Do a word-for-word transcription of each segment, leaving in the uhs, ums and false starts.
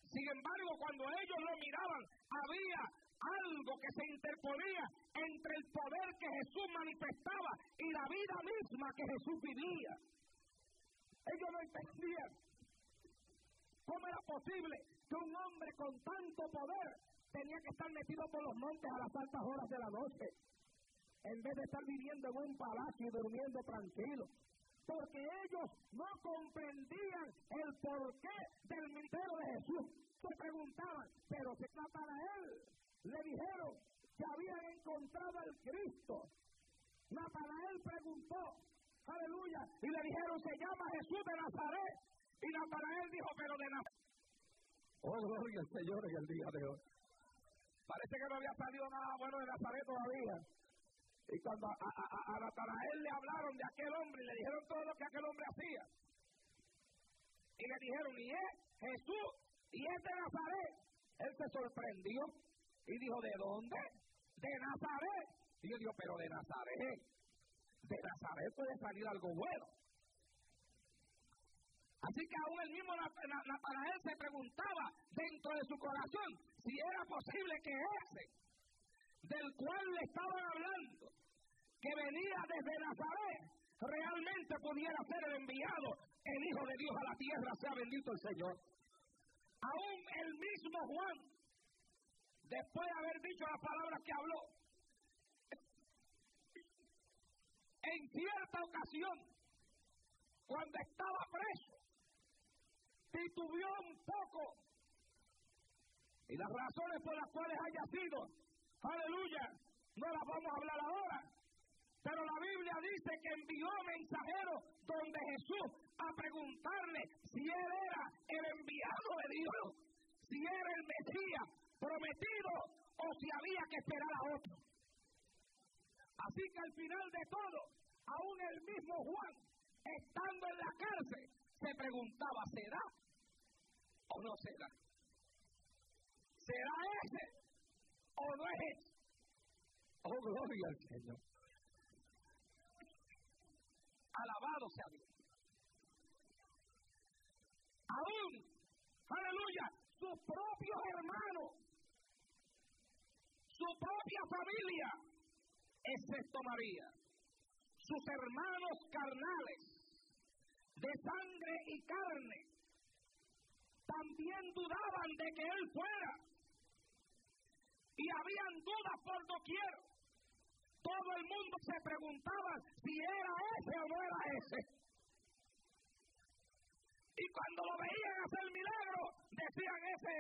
Sin embargo, cuando ellos lo miraban, había algo que se interponía entre el poder que Jesús manifestaba y la vida misma que Jesús vivía. Ellos no entendían cómo era posible que un hombre con tanto poder tenía que estar metido por los montes a las altas horas de la noche, en vez de estar viviendo en un palacio y durmiendo tranquilo. Porque ellos no comprendían el porqué del ministerio de Jesús. Se preguntaban, pero se trata de él. Le dijeron que habían encontrado al Cristo. Natanael preguntó, aleluya, y le dijeron, se llama Jesús de Nazaret. Y Natanael dijo, pero de Nazaret. Oh, gloria al Señor en el día de hoy. Parece que no había salido nada bueno de Nazaret todavía. Y cuando a, a, a Natanael le hablaron de aquel hombre y le dijeron todo lo que aquel hombre hacía. Y le dijeron, y es Jesús, y es de Nazaret. Él se sorprendió y dijo, ¿de dónde? De Nazaret. Y yo digo, pero de Nazaret, de Nazaret puede salir algo bueno. Así que aún el mismo Natanael se preguntaba dentro de su corazón si era posible que ese del cual le estaban hablando, que venía desde Nazaret, realmente pudiera ser el enviado, el Hijo de Dios a la tierra, sea bendito el Señor. Aún el mismo Juan, después de haber dicho las palabras que habló, en cierta ocasión, cuando estaba preso, titubeó un poco, y las razones por las cuales haya sido, aleluya, no las vamos a hablar ahora, pero la Biblia dice que envió mensajeros donde Jesús a preguntarle si él era el enviado de Dios, si era el Mesías prometido o si había que esperar a otro. Así que al final de todo, aún el mismo Juan, estando en la cárcel, se preguntaba, ¿será o no será? ¿Será ese o no es ese? Oh, gloria al Señor. Alabado sea Dios. Aún, aleluya, sus propios hermanos, su propia familia, excepto María, sus hermanos carnales, de sangre y carne, también dudaban de que él fuera. Y habían dudas por doquier. Todo el mundo se preguntaba si era ese o no era ese. Y cuando lo veían hacer milagros, decían ese.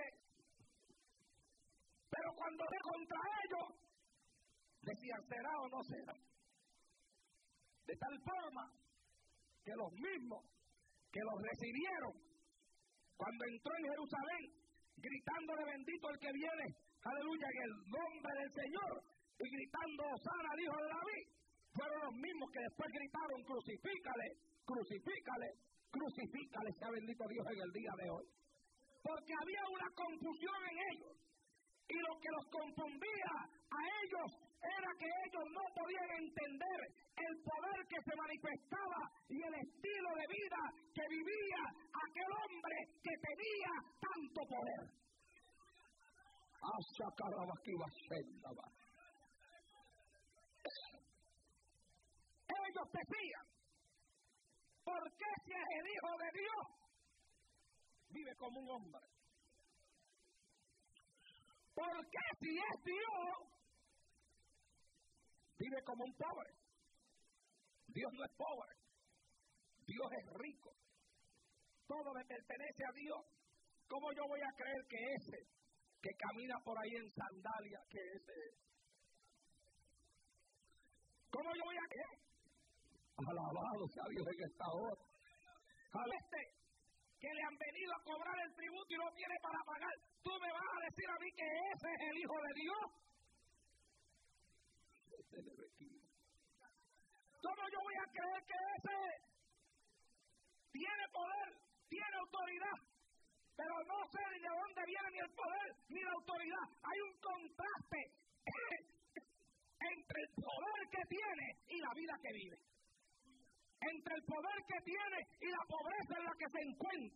Pero cuando de contra ellos, decían será o no será. De tal forma que los mismos que los recibieron, cuando entró en Jerusalén, gritándole bendito el que viene, aleluya, en el nombre del Señor, y gritando Hosana al Hijo de David, fueron los mismos que después gritaron crucifícale, crucifícale, crucifícale, sea bendito Dios en el día de hoy. Porque había una confusión en ellos, y lo que los confundía a ellos era que ellos no podían entender el poder que se manifestaba y el estilo de vida que vivía aquel hombre que tenía tanto poder. Ellos decían, ¿por qué si es el Hijo de Dios vive como un hombre? ¿Por qué si es Dios vive como un pobre? Dios no es pobre, Dios es rico, todo le pertenece a Dios. ¿Cómo yo voy a creer que ese que camina por ahí en sandalias, que ese es? ¿Cómo yo voy a creer? Alabado sea Dios en esta hora. Al este que le han venido a cobrar el tributo y no tiene para pagar, ¿tú me vas a decir a mí que ese es el Hijo de Dios? ¿Cómo yo voy a creer que ese tiene poder, tiene autoridad, pero no sé ni de dónde viene ni el poder ni la autoridad? Hay un contraste entre el poder que tiene y la vida que vive, entre el poder que tiene y la pobreza en la que se encuentra.